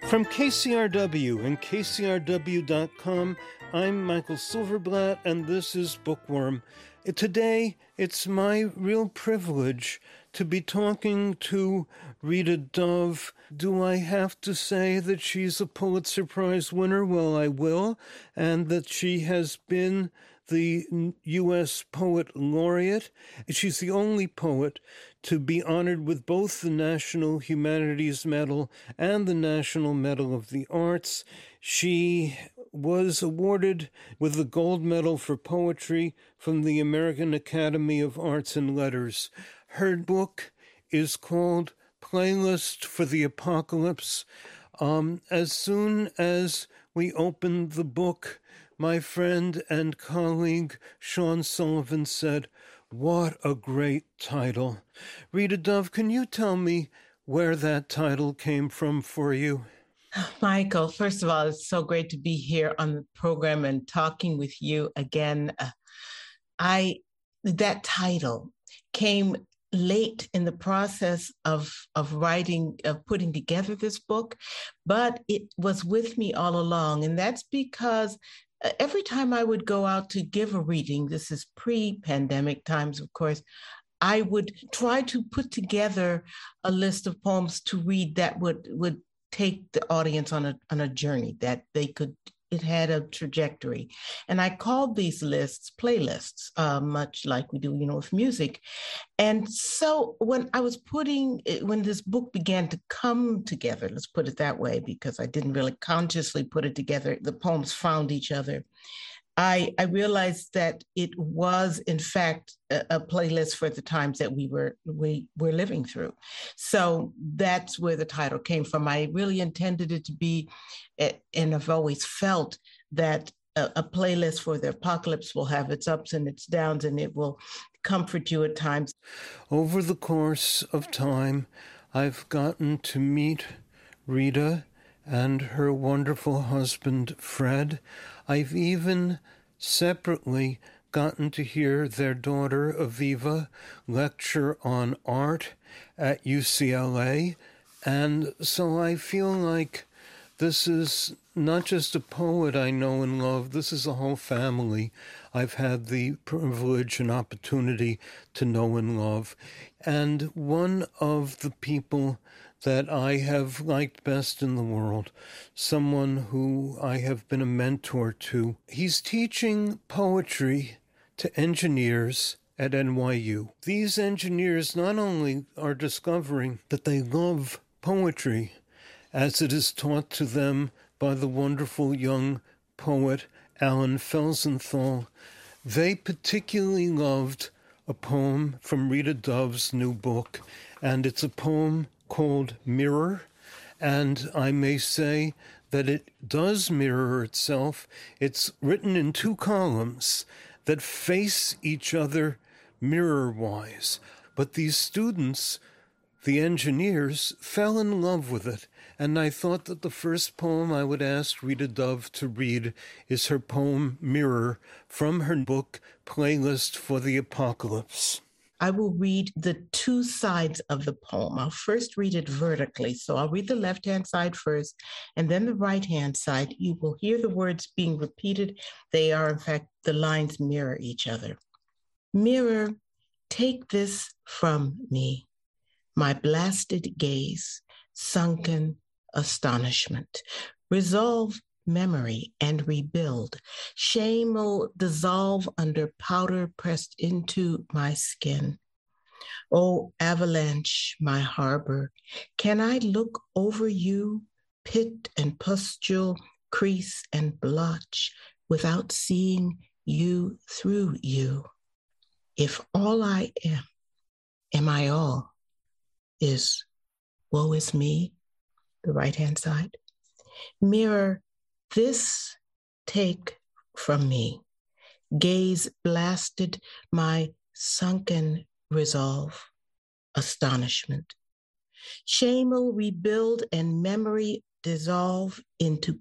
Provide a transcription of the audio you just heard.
From KCRW and KCRW.com, I'm Michael Silverblatt, and this is Bookworm. Today, it's my real privilege to be talking to Rita Dove. Do I have to say that she's a Pulitzer Prize winner? Well, I will, and that she has been the U.S. Poet Laureate. She's the only poet to be honored with both the National Humanities Medal and the National Medal of the Arts. She was awarded with the Gold Medal for Poetry from the American Academy of Arts and Letters. Her book is called Playlist for the Apocalypse. As soon as we opened the book, my friend and colleague Sean Sullivan said, "What a great title." Rita Dove, can you tell me where that title came from for you? Michael, first of all, it's so great to be here on the program and talking with you again. That title came late in the process of putting together this book, but it was with me all along. And that's because every time I would go out to give a reading, this is pre-pandemic times, of course, I would try to put together a list of poems to read that would take the audience on a journey that it had a trajectory. And I called these lists playlists, much like we do, with music. And so when this book began to come together, let's put it that way, because I didn't really consciously put it together, the poems found each other. I realized that it was, in fact, a playlist for the times that we were living through. So that's where the title came from. I really intended it to be, and I've always felt that a playlist for the apocalypse will have its ups and its downs, and it will comfort you at times. Over the course of time, I've gotten to meet Rita and her wonderful husband, Fred. I've even separately gotten to hear their daughter, Aviva, lecture on art at UCLA. And so I feel like this is not just a poet I know and love, this is a whole family I've had the privilege and opportunity to know and love. And one of the people that I have liked best in the world, someone who I have been a mentor to. He's teaching poetry to engineers at NYU. These engineers not only are discovering that they love poetry as it is taught to them by the wonderful young poet Alan Felsenthal, they particularly loved a poem from Rita Dove's new book, and it's a poem called Mirror, and I may say that it does mirror itself. It's written in two columns that face each other mirror-wise. But these students, the engineers, fell in love with it, and I thought that the first poem I would ask Rita Dove to read is her poem Mirror from her book Playlist for the Apocalypse. I will read the two sides of the poem. I'll first read it vertically. So I'll read the left-hand side first, and then the right-hand side. You will hear the words being repeated. They are, in fact, the lines mirror each other. Mirror, take this from me, my blasted gaze, sunken astonishment. Resolve memory and rebuild. Shame will dissolve under powder pressed into my skin. Oh, avalanche, my harbor, can I look over you, pit and pustule, crease and blotch, without seeing you through you? If all I am I all, is woe is me, the right-hand side. Mirror, this take from me, gaze blasted my sunken resolve, astonishment. Shame will rebuild and memory dissolve into